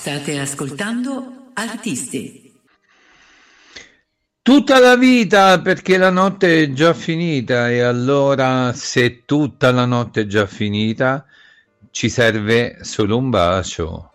State ascoltando Artisti. Tutta la vita, perché la notte è già finita, e allora se tutta la notte è già finita ci serve solo un bacio.